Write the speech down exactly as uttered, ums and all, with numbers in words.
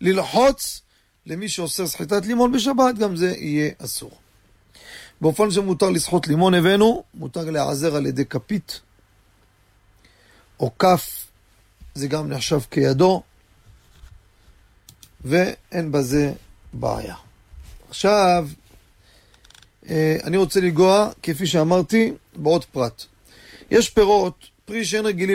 ללחוץ למי שאוסר סחיטת לימון בשבת, גם זה יהיה אסור. באופן שמותר לסחוט לימון הבאנו, מותר להיעזר על ידי כפית, או כף, זה גם נחשב כידו, ואין בזה בעיה. עכשיו, אני רוצה לגוע, כפי שאמרתי, בעוד פרט. יש פירות, פרי שאין רגילים